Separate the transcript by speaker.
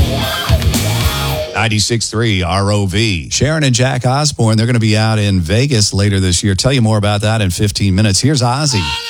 Speaker 1: 96.3 ROV.
Speaker 2: Sharon and Jack Osbourne, they're going to be out in Vegas later this year. Tell you more about that in 15 minutes. Here's Ozzy.